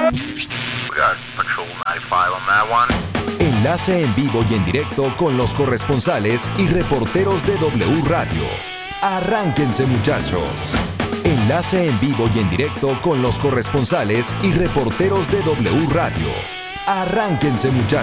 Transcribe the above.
We got Patrol 95 on that one. Enlace en vivo y en directo con los corresponsales y reporteros de W Radio. Arránquense, muchachos. Enlace en vivo y en directo con los corresponsales y reporteros de W Radio. Arránquense, muchachos.